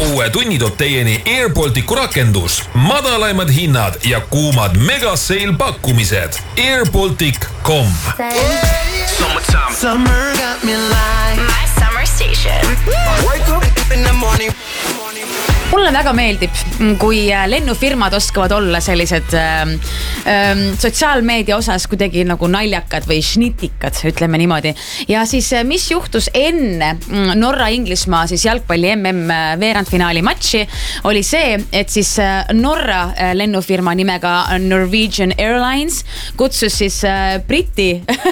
uue tunni toob teieni AirBalticu rakendus, madalaimad hinnad ja kuumad megaseil pakkumised. AirBaltic.com. Summer got me like my summer station. Wake up in the morning. Mulle väga meeldib, kui lennufirmad oskavad olla sellised sotsiaalmeedia osas kuidagi nagu naljakad või šnitikad, ütleme niimoodi. Ja siis, mis juhtus enne Norra-Inglismaa siis jalgpalli MM veerandfinaali matši, oli see, et siis Norra lennufirma nimega Norwegian Airlines kutsus siis Briti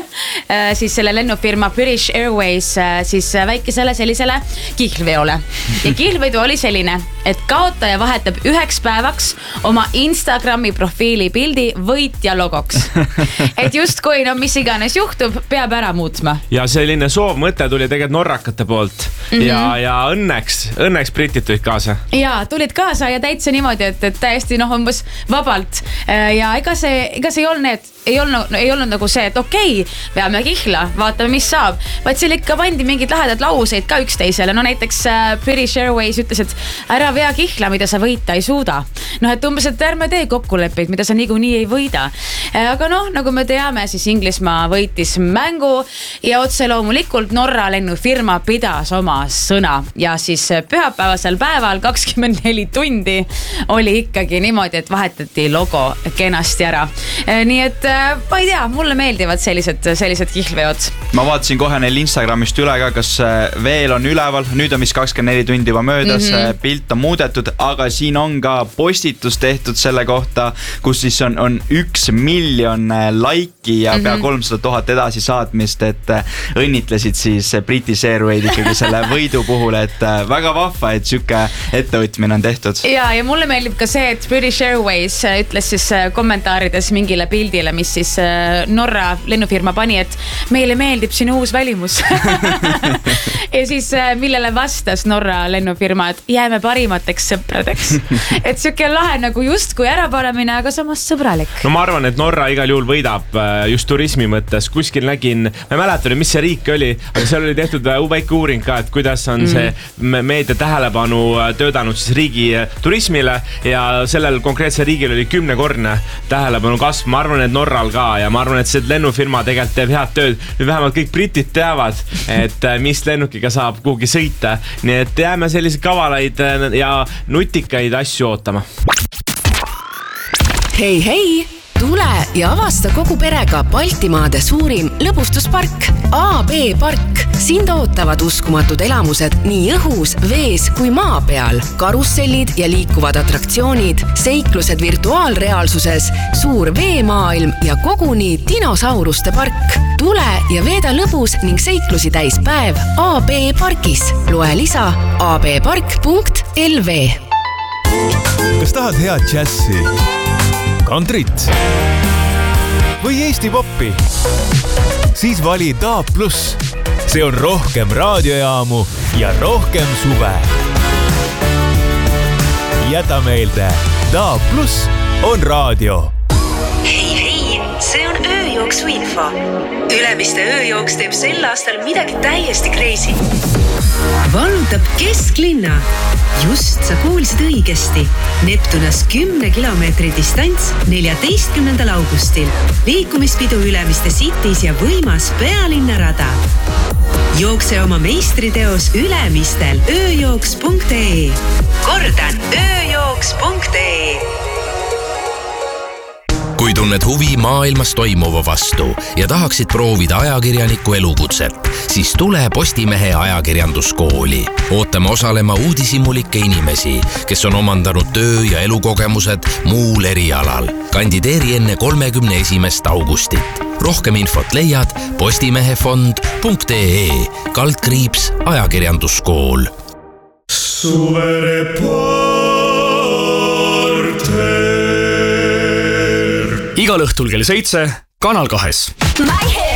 siis selle lennufirma British Airways siis väikesele sellisele kihlveole. Ja kihlvedu oli selline, et kaotaja vahetab 1 päevaks oma Instagrami profiili pildi võitja logoks. Et just kui mis iganes juhtub, peab ära muutma. Ja selline soovmõte tuli tegelikult norrakate poolt. Ja õnneks britid tulid kaasa. Ja tulid kaasa ja täitsa niimoodi, et täiesti umbes vabalt. Ja ega see ei olnud nagu see, et okei, veame kihla, vaatame, mis saab. Vaid seal ikka pandi mingid lahedad lauseid ka üksteisele. No näiteks British Airways ütles, et ära vea kihla, mida sa võita ei suuda. Et umbes, et ärme tee kokkuleppeid, mida sa niikuinii ei võida. Aga nagu me teame, siis Inglismaa võitis mängu ja otse loomulikult Norra lennufirma pidas oma sõna. Ja siis pühapäevasel päeval 24 tundi oli ikkagi niimoodi, et vahetati logo kenasti ära. Nii et ma ei tea, mulle meeldivad sellised kihlveod. Ma vaatasin kohe neil Instagramist üle ka, kas veel on üleval. Nüüd on vist 24 tundi juba möödas, pilt on muudetud, aga siin on ka postitus tehtud selle kohta, kus siis on 1 miljon laiki ja pea 300 000 edasi saatmist, et õnnitlesid siis British Airways ikkagi selle võidu puhul, et väga vahva, et süke ettevõtmine on tehtud. Ja mulle meeldib ka see, et British Airways ütles siis kommentaarides mingile pildile, mis siis Norra lennufirma pani, et meile meeldib sinu uus välimus. Ja siis millele vastas Norra lennufirma, et jääme parimateks sõpradeks. Et süke lahe nagu just kui ära panemine, aga samas sõbralik. No ma arvan, et Norra igal juhul võidab just turismi mõttes. Kuskil nägin, ma ei mäleta, mis see riik oli, aga seal oli tehtud väike uuring ka, et kuidas on see meedia tähelepanu töötanud siis riigi turismile ja sellel konkreetsel riigil oli 10-korne tähelepanu kasv. Ma arvan, et Norral ka ja ma arvan, et see lennufirma tegelikult teeb head tööd. Nüüd vähemalt kõik britid teavad, et mis lennukiga saab kuhugi sõita. Nii et jääme selliseid kavalaid ja nutikaid asju ootama. Hei, tule ja avasta kogu perega Baltimaade suurim lõbustuspark AB Park. Sind ootavad uskumatud elamused nii õhus, vees kui maa peal. Karussellid ja liikuvad atraktsioonid, seiklused virtuaalreaalsuses, suur veemaailm ja koguni dinosauruste park. Tule ja veeda lõbus ning seiklusi täis päev AB Parkis. Loe lisa abpark.lv. Kas tahad head džässi, kantrit või Eesti poppi? Siis vali DAB+. See on rohkem raadiojaamu ja rohkem suve. Jäta meelde, DAB+ on raadio. Hei, see on ööjooksu info. Ülemiste ööjooks teeb sel aastal midagi täiesti crazy. Vallutab kesklinna. Just sa kuulsid õigesti. Neptunas 10 kilomeetri distants 14. augustil. Liikumispidu Ülemiste Cities ja võimas pealinnarada. Jookse oma meistriteos Ülemistel ööjooks.ee. Kordan, ööjooks.ee. Kui tunned huvi maailmas toimuva vastu ja tahaksid proovida ajakirjaniku elukutset, siis tule Postimehe ajakirjanduskooli. Ootame osalema uudishimulikke inimesi, kes on omandanud töö- ja elukogemused muul erialal. Kandideeri enne 31. augustit. Rohkem infot leiad postimehefond.ee /ajakirjanduskool. Igal õhtul kell 7 Kanal 2.